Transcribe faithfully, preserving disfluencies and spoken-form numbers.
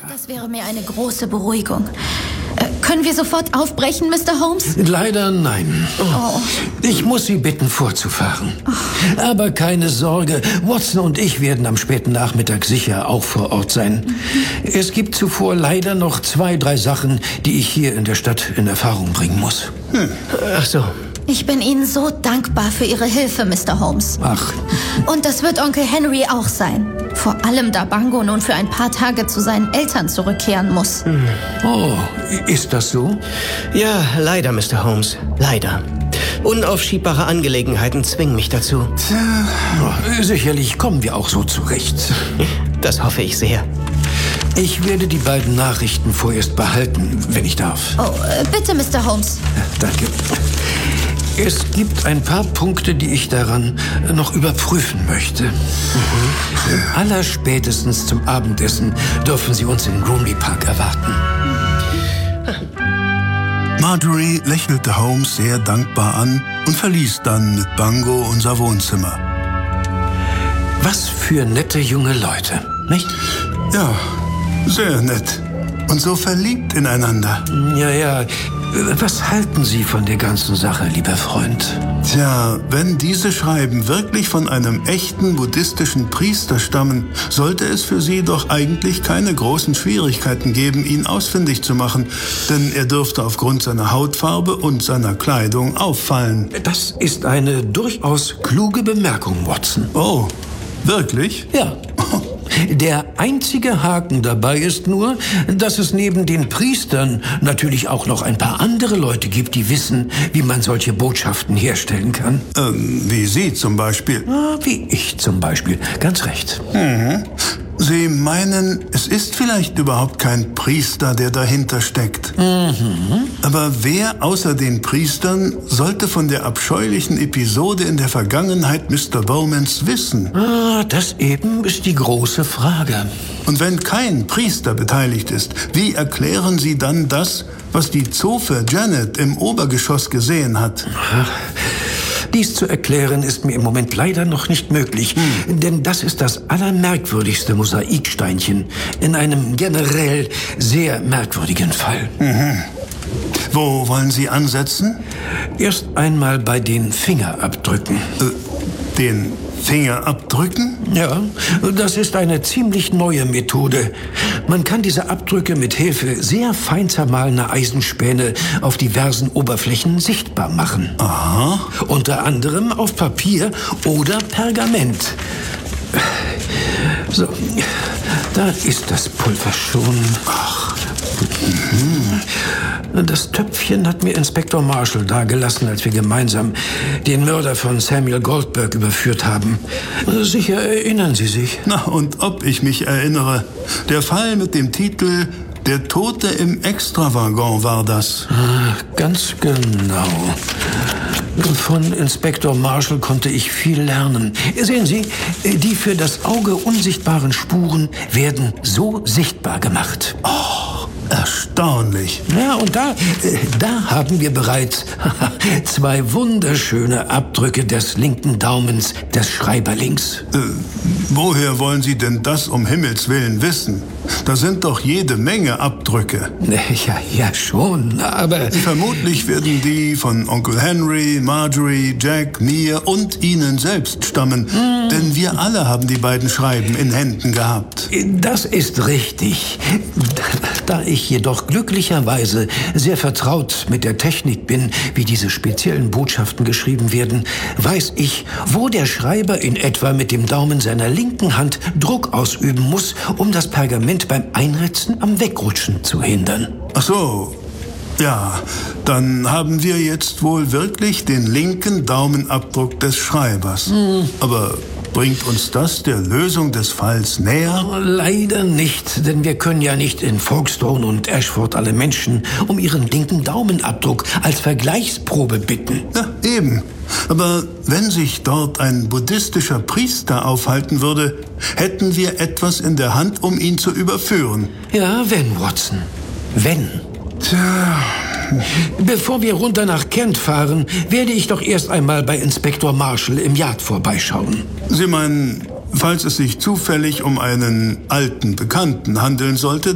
Das wäre mir eine große Beruhigung. Äh, können wir sofort aufbrechen, Mister Holmes? Leider nein. Oh. Ich muss Sie bitten, fortzufahren. Oh. Aber keine Sorge, Watson und ich werden am späten Nachmittag sicher auch vor Ort sein. Mhm. Es gibt zuvor leider noch zwei, drei Sachen, die ich hier in der Stadt in Erfahrung bringen muss. Hm. Ach so. Ich bin Ihnen so dankbar für Ihre Hilfe, Mister Holmes. Ach. Und das wird Onkel Henry auch sein. Vor allem, da Bango nun für ein paar Tage zu seinen Eltern zurückkehren muss. Oh, ist das so? Ja, leider, Mister Holmes. Leider. Unaufschiebbare Angelegenheiten zwingen mich dazu. Tja, sicherlich kommen wir auch so zurecht. Das hoffe ich sehr. Ich werde die beiden Nachrichten vorerst behalten, wenn ich darf. Oh, bitte, Mister Holmes. Danke. Es gibt ein paar Punkte, die ich daran noch überprüfen möchte. Mhm. Allerspätestens zum Abendessen dürfen Sie uns in Groomley Park erwarten. Marjorie lächelte Holmes sehr dankbar an und verließ dann mit Bango unser Wohnzimmer. Was für nette junge Leute, nicht? Ja, sehr nett. Und so verliebt ineinander. Ja, ja. Was halten Sie von der ganzen Sache, lieber Freund? Tja, wenn diese Schreiben wirklich von einem echten buddhistischen Priester stammen, sollte es für Sie doch eigentlich keine großen Schwierigkeiten geben, ihn ausfindig zu machen. Denn er dürfte aufgrund seiner Hautfarbe und seiner Kleidung auffallen. Das ist eine durchaus kluge Bemerkung, Watson. Oh, wirklich? Ja. Der einzige Haken dabei ist nur, dass es neben den Priestern natürlich auch noch ein paar andere Leute gibt, die wissen, wie man solche Botschaften herstellen kann. Ähm, wie Sie zum Beispiel? Ah, wie ich zum Beispiel. Ganz recht. Mhm. Sie meinen, es ist vielleicht überhaupt kein Priester, der dahinter steckt. Mhm. Aber wer außer den Priestern sollte von der abscheulichen Episode in der Vergangenheit Mister Bowmans wissen? Ah, das eben ist die große Frage. Und wenn kein Priester beteiligt ist, wie erklären Sie dann das, was die Zofe Janet im Obergeschoss gesehen hat? Ach. Dies zu erklären ist mir im Moment leider noch nicht möglich, hm. denn das ist das allermerkwürdigste Mosaiksteinchen in einem generell sehr merkwürdigen Fall. Mhm. Wo wollen Sie ansetzen? Erst einmal bei den Fingerabdrücken. Äh, den Fingerabdrücken? Ja, das ist eine ziemlich neue Methode. Man kann diese Abdrücke mit Hilfe sehr fein zermahlener Eisenspäne auf diversen Oberflächen sichtbar machen. Aha. Unter anderem auf Papier oder Pergament. So, da ist das Pulver schon. Ach. Mhm. Das Töpfchen hat mir Inspektor Marshall dagelassen, als wir gemeinsam den Mörder von Samuel Goldberg überführt haben. Sicher erinnern Sie sich? Na, und ob ich mich erinnere. Der Fall mit dem Titel »Der Tote im Extrawaggon« war das. Ah, ganz genau. Von Inspektor Marshall konnte ich viel lernen. Sehen Sie, die für das Auge unsichtbaren Spuren werden so sichtbar gemacht. Oh, erstaunlich. Ja, und da, da haben wir bereits zwei wunderschöne Abdrücke des linken Daumens des Schreiberlings. Äh, woher wollen Sie denn das um Himmels Willen wissen? Da sind doch jede Menge Abdrücke. Ja, ja schon, aber... Vermutlich werden die von Onkel Henry, Marjorie, Jack, mir und Ihnen selbst stammen. Mm. Denn wir alle haben die beiden Schreiben in Händen gehabt. Das ist richtig. Da ich jedoch glücklicherweise sehr vertraut mit der Technik bin, wie diese speziellen Botschaften geschrieben werden, weiß ich, wo der Schreiber in etwa mit dem Daumen seiner linken Hand Druck ausüben muss, um das Pergament beim Einritzen am Wegrutschen zu hindern. Ach so. Ja, dann haben wir jetzt wohl wirklich den linken Daumenabdruck des Schreibers. Hm. Aber bringt uns das der Lösung des Falls näher? Leider nicht, denn wir können ja nicht in Folkestone und Ashford alle Menschen um ihren linken Daumenabdruck als Vergleichsprobe bitten. Ja, eben. Aber wenn sich dort ein buddhistischer Priester aufhalten würde, hätten wir etwas in der Hand, um ihn zu überführen. Ja, wenn, Watson. Wenn. Tja. Bevor wir runter nach Kent fahren, werde ich doch erst einmal bei Inspektor Marshall im Yard vorbeischauen. Sie meinen, falls es sich zufällig um einen alten Bekannten handeln sollte,